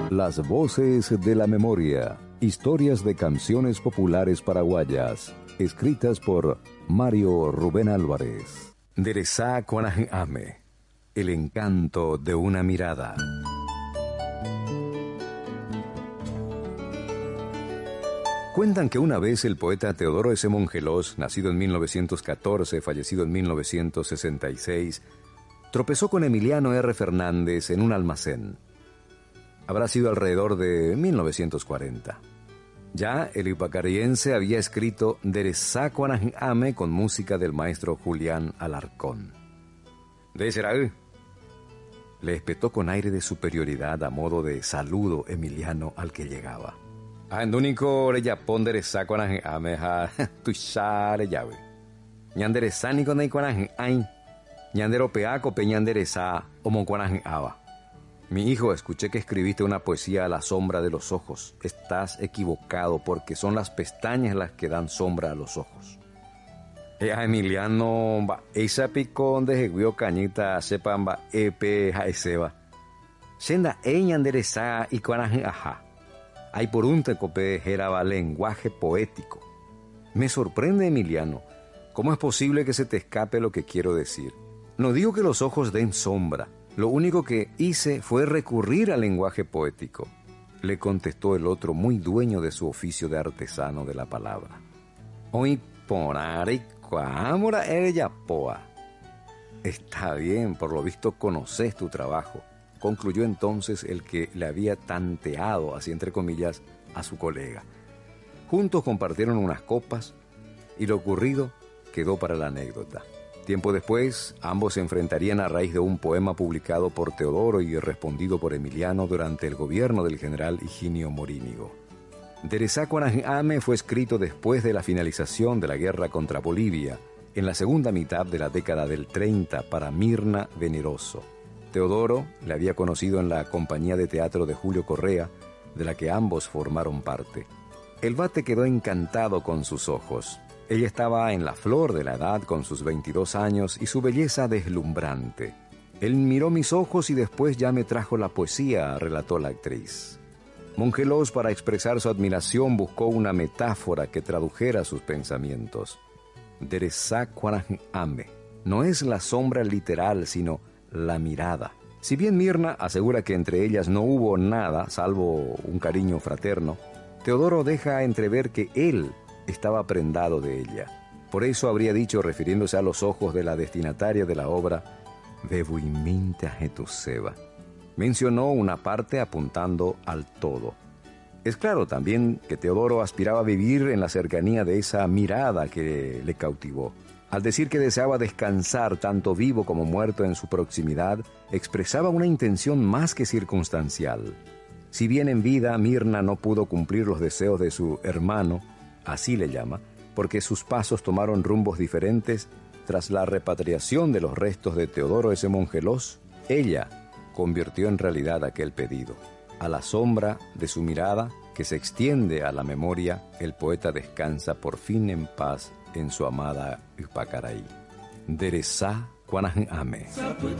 Las voces de la memoria. Historias de canciones populares paraguayas. Escritas por Mario Rubén Álvarez. Derezá Cuanajame. El encanto de una mirada. Cuentan que una vez el poeta Teodoro S. Mongelos, nacido en 1914, fallecido en 1966, tropezó con Emiliano R. Fernández en un almacén. Habrá sido alrededor de 1940. Ya el ipacariense había escrito Derezá Cuanajame con música del maestro Julián Alarcón. ¿De será? Le espetó con aire de superioridad a modo de saludo Emiliano al que llegaba. Andúnico reyapón Derezá Cuanajame ja tuishare llave. Ñanderezá con ei Cuanajame. Ñandero peaco peñanderezá omon Cuanajame. Mi hijo, escuché que escribiste una poesía a la sombra de los ojos. Estás equivocado porque son las pestañas las que dan sombra a los ojos. A Emiliano esa picón de jeguio cañita sepan epe jaeseba. Senda ñanderezá y Cuanajame. Hay por un tecope jeraba lenguaje poético. Me sorprende, Emiliano. ¿Cómo es posible que se te escape lo que quiero decir? No digo que los ojos den sombra. Lo único que hice fue recurrir al lenguaje poético. Le contestó el otro, muy dueño de su oficio de artesano de la palabra. Hoy porare cuámora ella poa. Está bien, por lo visto conoces tu trabajo. Concluyó entonces el que le había tanteado, así entre comillas, a su colega. Juntos compartieron unas copas y lo ocurrido quedó para la anécdota. Tiempo después, ambos se enfrentarían a raíz de un poema publicado por Teodoro y respondido por Emiliano durante el gobierno del general Higinio Morínigo. Derezá Cuanajame fue escrito después de la finalización de la guerra contra Bolivia, en la segunda mitad de la década del 30 para Mirna Veneroso. Teodoro le había conocido en la compañía de teatro de Julio Correa, de la que ambos formaron parte. El vate quedó encantado con sus ojos. Ella estaba en la flor de la edad con sus 22 años y su belleza deslumbrante. Él miró mis ojos y después ya me trajo la poesía, relató la actriz. Mongelos, para expresar su admiración, buscó una metáfora que tradujera sus pensamientos. Derezá Cuanajame no es la sombra literal, sino la mirada. Si bien Mirna asegura que entre ellas no hubo nada, salvo un cariño fraterno, Teodoro deja entrever que él estaba prendado de ella. Por eso habría dicho, refiriéndose a los ojos de la destinataria de la obra, Bebuiminta Jetuseba. Mencionó una parte apuntando al todo. Es claro también que Teodoro aspiraba a vivir en la cercanía de esa mirada que le cautivó. Al decir que deseaba descansar tanto vivo como muerto en su proximidad, expresaba una intención más que circunstancial. Si bien en vida Mirna no pudo cumplir los deseos de su hermano, así le llama, porque sus pasos tomaron rumbos diferentes tras la repatriación de los restos de Teodoro S. Mongelos, ella convirtió en realidad aquel pedido. A la sombra de su mirada, que se extiende a la memoria, el poeta descansa por fin en paz en su amada Ipacaraí. Derezá Cuanajame.